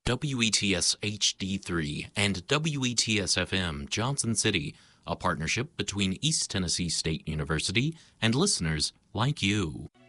WETS HD3 and WETS FM Johnson City, a partnership between East Tennessee State University and listeners like you.